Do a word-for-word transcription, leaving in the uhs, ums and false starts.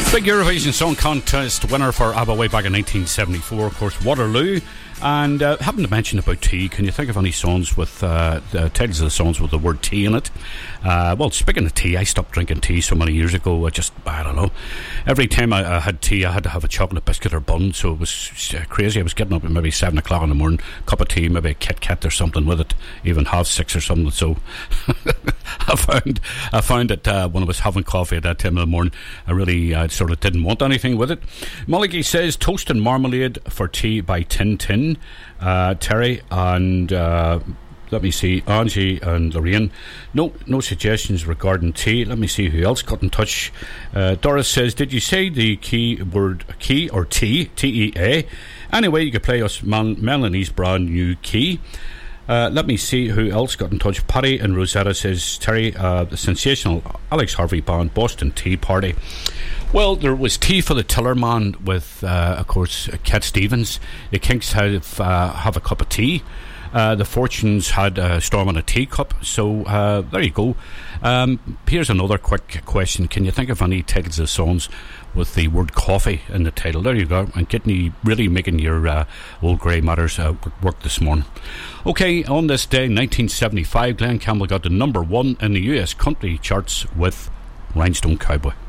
Big Eurovision Song Contest winner for ABBA way back in nineteen seventy-four, of course, Waterloo. And uh, happened to mention about tea. Can you think of any songs with uh, the titles of the songs with the word tea in it? Uh, well, speaking of tea, I stopped drinking tea so many years ago. I just, I don't know. Every time I, I had tea, I had to have a chocolate biscuit or bun. So it was uh, crazy. I was getting up at maybe seven o'clock in the morning, cup of tea, maybe a Kit Kat or something with it, even half six or something. So I found, I found that uh, when I was having coffee at that time of the morning, I really uh, sort of didn't want anything with it. Mulligy says toast and marmalade for tea by Tin Tin. Uh, Terry and uh, let me see, Angie and Lorraine. No, no suggestions regarding tea. Let me see who else got in touch. Uh, Doris says, "Did you say the key word key or tea? T E A. Anyway, you could play us Mel- Melanie's brand new key." Uh, let me see who else got in touch. Patty and Rosetta says, "Terry, uh, the sensational Alex Harvey band, Boston Tea Party." Well, there was Tea for the Tillerman with, uh, of course, Cat Stevens. The Kinks have uh, have a cup of tea. Uh, the Fortunes had a Storm on a Teacup. So uh, there you go. Um, here's another quick question. Can you think of any titles of songs with the word coffee in the title? There you go. And getting you really making your uh, old grey matters uh, work this morning. Okay, on this day, nineteen seventy-five, Glenn Campbell got the number one in the U S country charts with Rhinestone Cowboy.